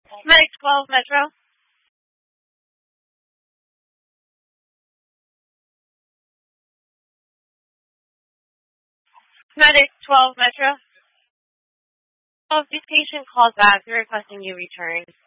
Medic 12 Metro. Medic 12 Metro. Oh, if this patient calls back, we're requesting you return.